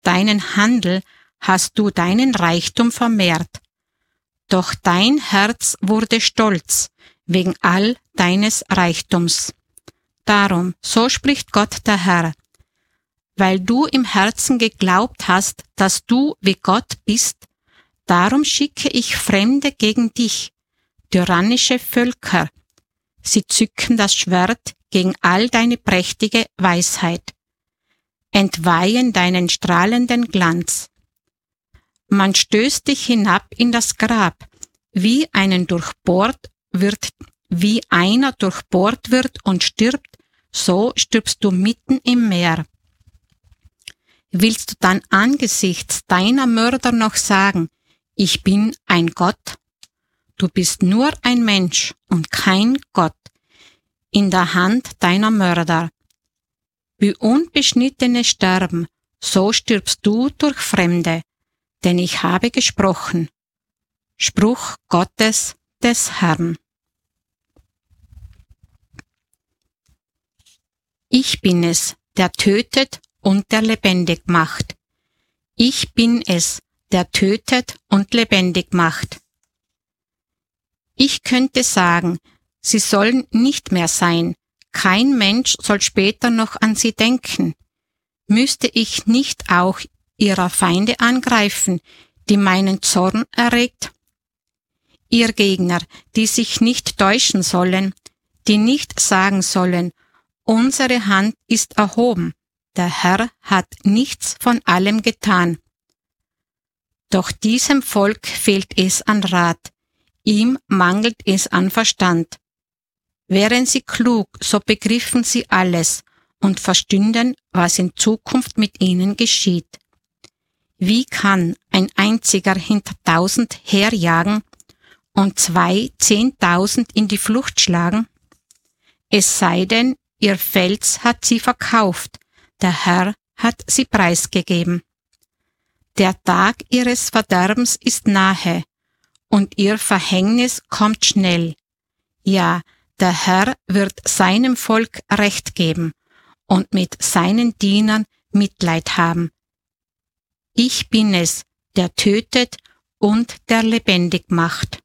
deinen Handel hast du deinen Reichtum vermehrt. Doch dein Herz wurde stolz wegen all deines Reichtums. Darum, so spricht Gott der Herr, weil du im Herzen geglaubt hast, dass du wie Gott bist, darum schicke ich Fremde gegen dich, tyrannische Völker. Sie zücken das Schwert gegen all deine prächtige Weisheit, entweihen deinen strahlenden Glanz. Man stößt dich hinab in das Grab, wie einer durchbohrt wird und stirbt, so stirbst du mitten im Meer. Willst du dann angesichts deiner Mörder noch sagen, ich bin ein Gott? Du bist nur ein Mensch und kein Gott in der Hand deiner Mörder. Wie Unbeschnittene sterben, so stirbst du durch Fremde, denn ich habe gesprochen. Spruch Gottes des Herrn. Ich bin es, der tötet und der lebendig macht. Ich bin es, der tötet und lebendig macht. Ich könnte sagen, sie sollen nicht mehr sein, kein Mensch soll später noch an sie denken. Müsste ich nicht auch ihrer Feinde angreifen, die meinen Zorn erregt? Ihr Gegner, die sich nicht täuschen sollen, die nicht sagen sollen, unsere Hand ist erhoben, der Herr hat nichts von allem getan. Doch diesem Volk fehlt es an Rat, ihm mangelt es an Verstand. Wären sie klug, so begriffen sie alles und verstünden, was in Zukunft mit ihnen geschieht. Wie kann ein einziger hinter 1000 herjagen und 2 10.000 in die Flucht schlagen? Es sei denn, ihr Fels hat sie verkauft, der Herr hat sie preisgegeben. Der Tag ihres Verderbens ist nahe, und ihr Verhängnis kommt schnell. Ja, der Herr wird seinem Volk Recht geben und mit seinen Dienern Mitleid haben. Ich bin es, der tötet und der lebendig macht.